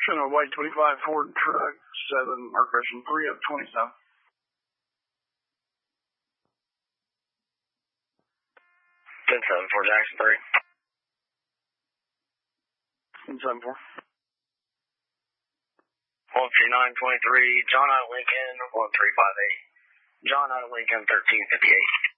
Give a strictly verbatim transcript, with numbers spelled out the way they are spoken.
Showing a white twenty-five Ford truck, seven, or correction, three of twenty-seven. ten seven four Jackson three. ten seven four. one three nine twenty-three, John out of Lincoln, one three five eight. John out of Lincoln, thirteen fifty-eight.